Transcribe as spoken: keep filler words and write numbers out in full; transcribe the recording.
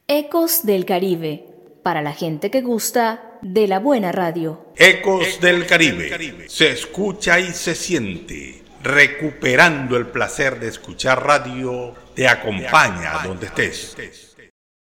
Ecos del Caribe, para la gente que gusta de la buena radio. Ecos del Caribe, se escucha y se siente. Recuperando el placer de escuchar radio, te acompaña donde estés.